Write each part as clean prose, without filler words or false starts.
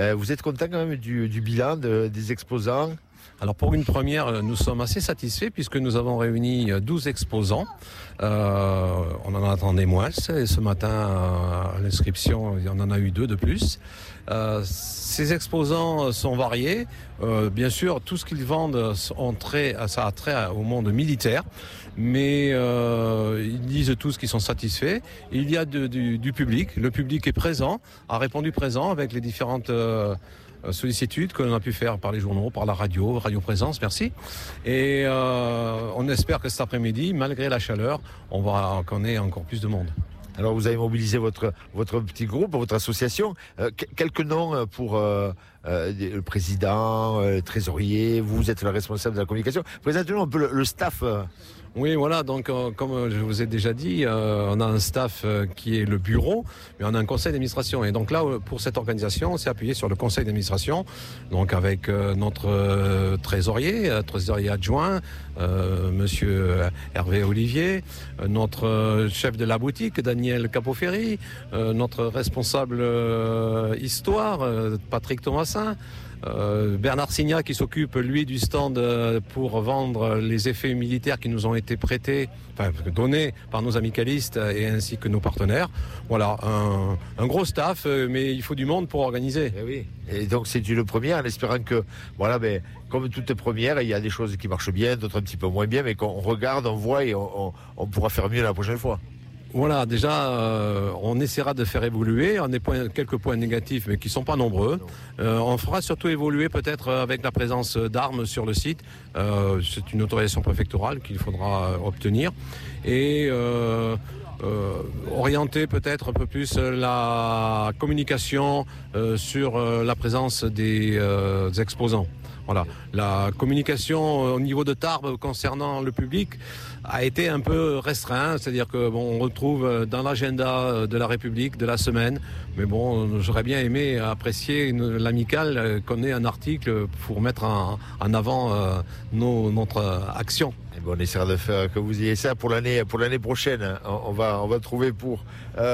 Vous êtes content quand même du bilan des exposants? Alors pour une première, nous sommes assez satisfaits puisque nous avons réuni 12 exposants. On en attendait moins et ce matin à l'inscription, on en a eu 2 de plus. Ces exposants sont variés. Bien sûr, tout ce qu'ils vendent ça a trait au monde militaire, mais ils disent tous qu'ils sont satisfaits. Il y a du public. Le public est présent, a répondu présent avec les différentes sollicitudes que l'on a pu faire par les journaux, par la radio présence, merci. Et on espère que cet après-midi, malgré la chaleur, qu'on ait encore plus de monde. Alors vous avez mobilisé votre petit groupe, votre association. Quelques noms pour le président, le trésorier, vous êtes le responsable de la communication. Présentez-nous un peu le staff. Oui, voilà, donc comme je vous ai déjà dit, on a un staff qui est le bureau, mais on a un conseil d'administration. Et donc là, pour cette organisation, on s'est appuyé sur le conseil d'administration, donc avec notre trésorier adjoint, monsieur Hervé Olivier, notre chef de la boutique, Daniel Capoferri, notre responsable histoire, Patrick Thomasin, Bernard Signa qui s'occupe lui du stand pour vendre les effets militaires qui nous ont été donnés par nos amicalistes et ainsi que nos partenaires. Voilà, un gros staff, mais il faut du monde pour organiser. Et oui. Et donc c'est une première en espérant que, comme toute première, il y a des choses qui marchent bien, d'autres un petit peu moins bien, mais qu'on regarde, on voit et on pourra faire mieux la prochaine fois. Voilà, déjà, on essaiera de faire évoluer. On a quelques points négatifs, mais qui ne sont pas nombreux. On fera surtout évoluer peut-être avec la présence d'armes sur le site. C'est une autorisation préfectorale qu'il faudra obtenir. Et orienter peut-être un peu plus la communication sur la présence des exposants. Voilà. La communication au niveau de Tarbes concernant le public a été un peu restreint, c'est-à-dire que on retrouve dans l'agenda de la République de la semaine, mais j'aurais bien aimé apprécier l'amicale qu'on ait un article pour mettre en avant notre action. On essaiera de faire que vous ayez ça pour l'année prochaine. On va trouver pour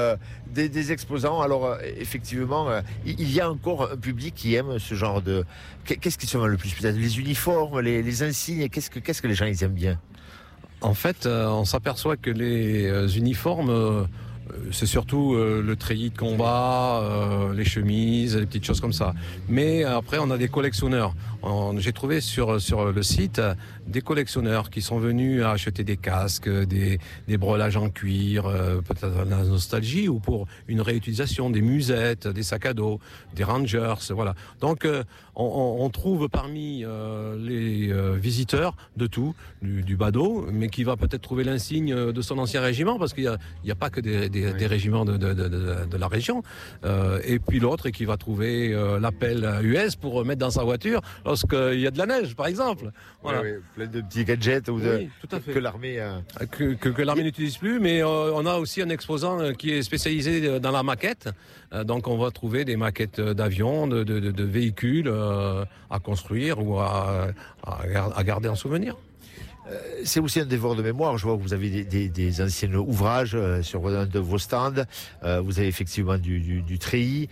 des exposants. Alors effectivement, il y a encore un public qui aime ce genre de. Qu'est-ce qui se vend le plus peut-être? Les uniformes, les insignes. Qu'est-ce que les gens ils aiment bien? En fait, on s'aperçoit que les uniformes, c'est surtout le treillis de combat, les chemises, les petites choses comme ça. Mais après, on a des collectionneurs. J'ai trouvé sur le site des collectionneurs qui sont venus à acheter des casques, des brelages en cuir, peut-être la nostalgie ou pour une réutilisation, des musettes, des sacs à dos, des Rangers, voilà. Donc, on trouve parmi les visiteurs de tout, du badaud, mais qui va peut-être trouver l'insigne de son ancien régiment, parce qu'il n'y a pas que des régiments de la région. Et puis l'autre qui va trouver l'appel US pour mettre dans sa voiture lorsqu'il y a de la neige, par exemple. Voilà. Oui, plein de petits gadgets tout à fait. que l'armée que l'armée n'utilise plus, mais on a aussi un exposant qui est spécialisé dans la maquette. Donc on va trouver des maquettes d'avions, de véhicules à construire ou à garder en souvenir. C'est aussi un dévore de mémoire. Je vois que vous avez des anciens ouvrages sur un de vos stands. Vous avez effectivement du treillis.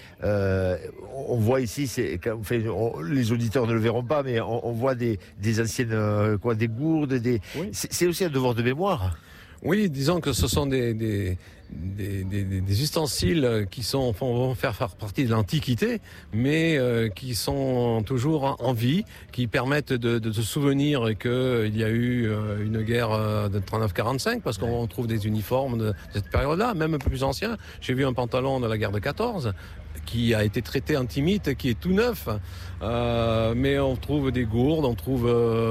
On voit ici, les auditeurs ne le verront pas, mais on voit des anciennes des gourdes. Oui. C'est aussi un devoir de mémoire. Oui, disons que ce sont des ustensiles qui vont faire partie de l'Antiquité, mais qui sont toujours en vie, qui permettent de se souvenir qu'il y a eu une guerre de 39-45, parce qu'on trouve des uniformes de cette période-là, même un peu plus anciens. J'ai vu un pantalon de la guerre de 14 qui a été traité antimite, qui est tout neuf, mais on trouve des gourdes, on trouve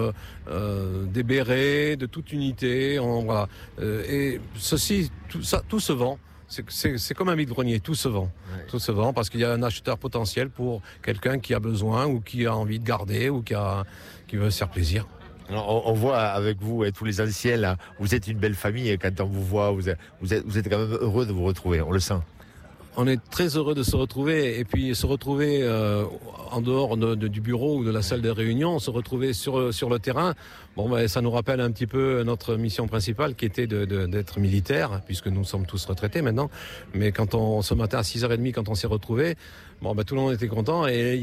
des bérets de toute unité, voilà. Et ceci, tout se vend. C'est comme un vide-grenier, tout se vend. Ouais. Tout se vend parce qu'il y a un acheteur potentiel pour quelqu'un qui a besoin ou qui a envie de garder ou qui veut se faire plaisir. Alors, on voit avec vous et tous les anciens là, vous êtes une belle famille et quand on vous voit, vous êtes quand même heureux de vous retrouver, on le sent. On est très heureux de se retrouver et puis se retrouver en dehors du bureau ou de la salle de réunion, se retrouver sur le terrain. Bon, ben, ça nous rappelle un petit peu notre mission principale qui était d'être militaire, puisque nous sommes tous retraités maintenant. Mais ce matin à 6h30, quand on s'est retrouvés, bon, ben, tout le monde était content et